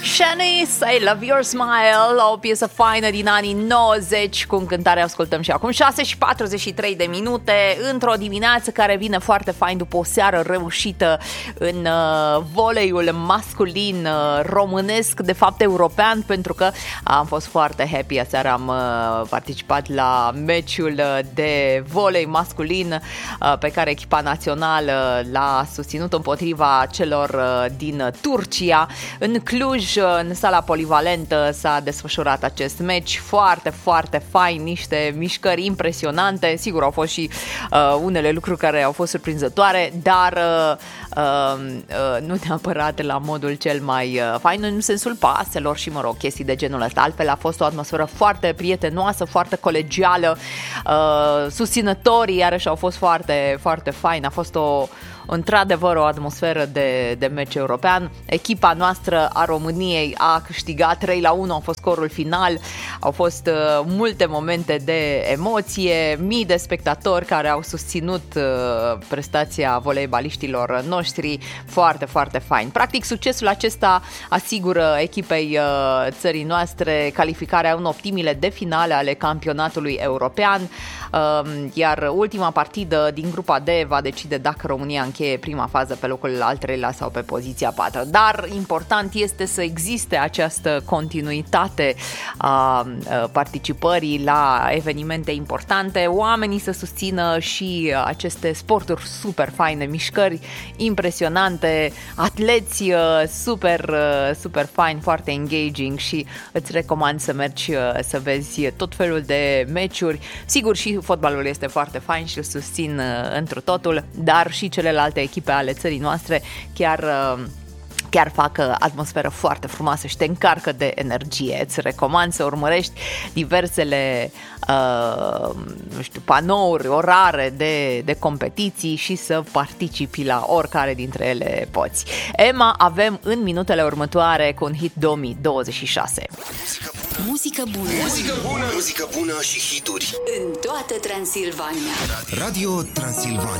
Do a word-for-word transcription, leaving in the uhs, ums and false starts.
Shanice, I Love Your Smile, o piesă faină din anii nouăzeci, cu cântare ascultăm și acum șase și patruzeci și trei de minute, într-o dimineață care vine foarte fain după o seară reușită în uh, voleiul masculin uh, românesc, de fapt european, pentru că am fost foarte happy aseară, am uh, participat la meciul de volei masculin uh, pe care echipa națională l-a susținut împotriva celor uh, din Turcia. În Cluj, în sala polivalentă, s-a desfășurat acest meci foarte, foarte fain, niște mișcări impresionante. Sigur, au fost și uh, unele lucruri care au fost surprinzătoare, dar uh, uh, uh, nu neapărat la modul cel mai uh, fain, în sensul paselor și, mă rog, chestii de genul ăsta. Altfel a fost o atmosferă foarte prietenoasă, foarte colegială, uh, susținătorii iarăși au fost foarte, foarte fain. A fost o într-adevăr o atmosferă de, de meci european. Echipa noastră a României a câștigat trei la unu, a fost scorul final. Au fost uh, multe momente de emoție, mii de spectatori care au susținut uh, prestația voleibaliștilor noștri. Foarte, foarte fain. Practic, succesul acesta asigură echipei uh, țării noastre calificarea în optimile de finale ale campionatului european, uh, iar ultima partidă din grupa D va decide dacă România încheie prima fază pe locul al treilea sau pe poziția a patra. Dar important este să existe această continuitate a participării la evenimente importante, oamenii să susțină și aceste sporturi super faine, mișcări impresionante, atleți super, super faini, foarte engaging, și îți recomand să mergi să vezi tot felul de meciuri. Sigur, și fotbalul este foarte fain și îl susțin întru totul, dar și celelalte echipe ale țării noastre chiar chiar fac atmosferă foarte frumoasă și te încarcă de energie. Îți recomand să urmărești diversele uh, nu știu, panouri, orare de, de competiții și să participi la oricare dintre ele poți. Emma, avem în minutele următoare cu un hit două mii douăzeci și șase. Muzică bună. Muzică bună. Muzică bună și hituri în toată Transilvania. Radio Transilvania.